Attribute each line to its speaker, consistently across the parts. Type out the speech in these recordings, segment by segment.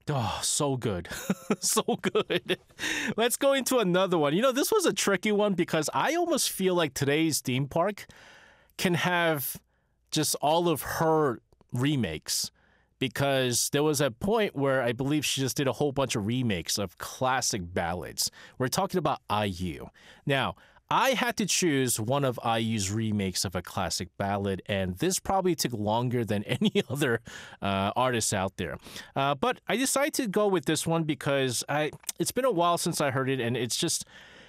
Speaker 1: Oh, so good. So good. Let's go into another one. This was a tricky one because I almost feel like today's theme park can have just all of her remakes because there was a point where I believe she just did a whole bunch of remakes of classic ballads. We're talking about IU. Now, I had to choose one of IU's remakes of a classic ballad, and this probably took longer than any other artist out there. But I decided to go with this one because it's been a while since I heard it, and it's just...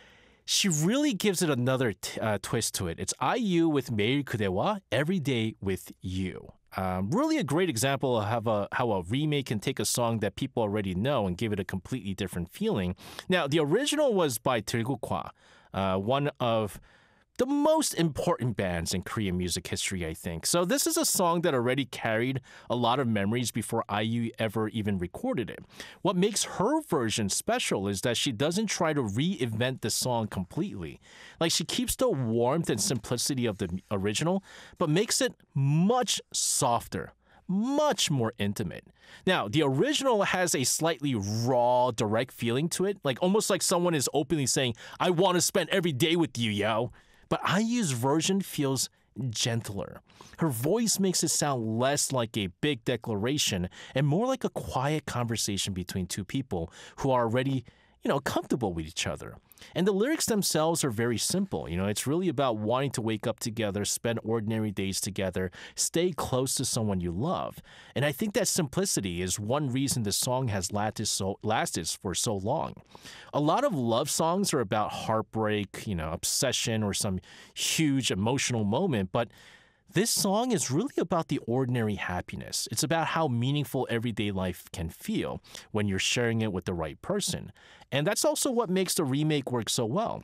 Speaker 1: she really gives it another twist to it. It's IU with 매일 그대와 Every Day with You. Really a great example of how a remake can take a song that people already know and give it a completely different feeling. Now, the original was by 들국화, one of the most important bands in Korean music history, I think. So this is a song that already carried a lot of memories before IU ever even recorded it. What makes her version special is that she doesn't try to reinvent the song completely. Like, she keeps the warmth and simplicity of the original, but makes it much softer, much more intimate. Now, the original has a slightly raw, direct feeling to it, like almost like someone is openly saying, "I want to spend every day with you, yo." But IU's version feels gentler. Her voice makes it sound less like a big declaration and more like a quiet conversation between two people who are already, comfortable with each other. And the lyrics themselves are very simple. It's really about wanting to wake up together, spend ordinary days together, stay close to someone you love. And I think that simplicity is one reason the song has lasted for so long. A lot of love songs are about heartbreak, obsession, or some huge emotional moment, but this song is really about the ordinary happiness. It's about how meaningful everyday life can feel when you're sharing it with the right person. And that's also what makes the remake work so well.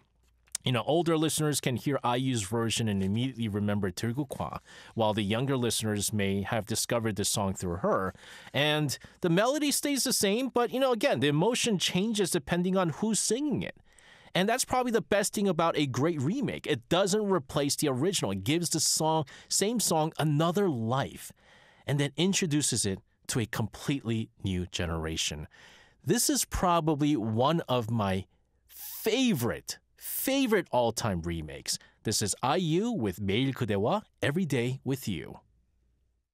Speaker 1: Older listeners can hear IU's version and immediately remember 들국화, while the younger listeners may have discovered the song through her. And the melody stays the same, but, again, the emotion changes depending on who's singing it. And that's probably the best thing about a great remake. It doesn't replace the original. It gives the same song another life and then introduces it to a completely new generation. This is probably one of my favorite all-time remakes. This is IU with 매일 그대와 Every Day with You.